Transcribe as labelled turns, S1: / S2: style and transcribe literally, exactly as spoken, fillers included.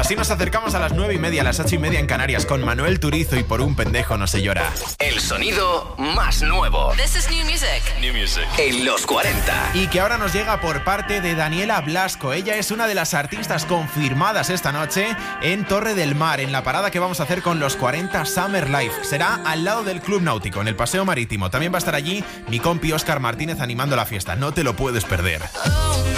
S1: Así nos acercamos a las nueve y media, a las ocho y media en Canarias, con Manuel Turizo y Por un pendejo no se llora.
S2: El sonido más nuevo.
S3: This is new music.
S2: New music. En los cuarenta.
S1: Y que ahora nos llega por parte de Daniela Blasco. Ella es una de las artistas confirmadas esta noche en Torre del Mar, en la parada que vamos a hacer con los cuarenta Summer Life. Será al lado del Club Náutico, en el Paseo Marítimo. También va a estar allí mi compi Óscar Martínez animando la fiesta. No te lo puedes perder.